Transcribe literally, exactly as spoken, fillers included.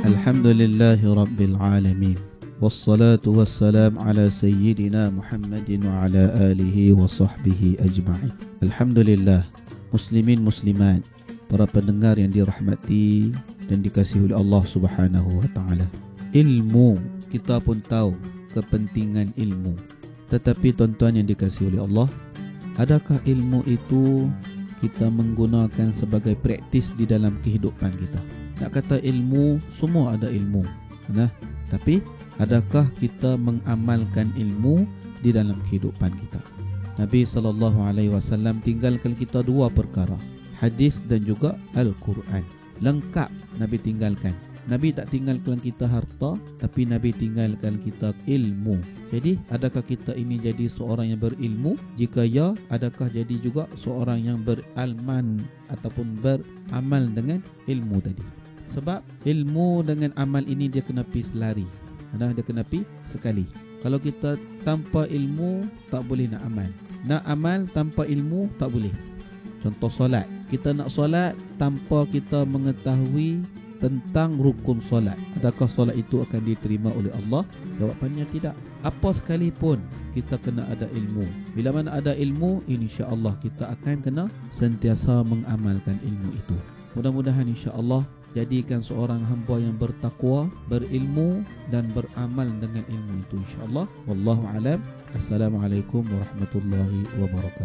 Alhamdulillahi Rabbil Alamin. Wassalatu wassalam ala Sayyidina Muhammadin wa ala alihi wa sahbihi ajma'in. Alhamdulillah, muslimin muslimat, para pendengar yang dirahmati dan dikasihi oleh Allah Subhanahu wa taala. Ilmu, kita pun tahu kepentingan ilmu. Tetapi tuan-tuan yang dikasihi oleh Allah, adakah ilmu itu kita menggunakan sebagai praktis di dalam kehidupan kita? Nak kata ilmu, semua ada ilmu, nah, tapi adakah kita mengamalkan ilmu di dalam kehidupan kita? Nabi sallallahu alaihi wasallam tinggalkan kita dua perkara, hadis dan juga Al-Quran. Lengkap Nabi tinggalkan. Nabi tak tinggalkan kita harta, tapi Nabi tinggalkan kita ilmu. Jadi, adakah kita ini jadi seorang yang berilmu? Jika ya, adakah jadi juga seorang yang beralman ataupun beramal dengan ilmu tadi? Sebab ilmu dengan amal ini dia kena pi selari. Nah, dia kena pi sekali. Kalau kita tanpa ilmu tak boleh nak amal. Nak amal tanpa ilmu tak boleh. Contoh solat. Kita nak solat tanpa kita mengetahui tentang rukun solat. Adakah solat itu akan diterima oleh Allah? Jawapannya tidak. Apa sekalipun kita kena ada ilmu. Bila mana ada ilmu, insya-Allah kita akan kena sentiasa mengamalkan ilmu itu. Mudah-mudahan insya-Allah jadikan seorang hamba yang bertakwa, berilmu dan beramal dengan ilmu itu insya-Allah. Wallahu alam. Assalamualaikum warahmatullahi wabarakatuh.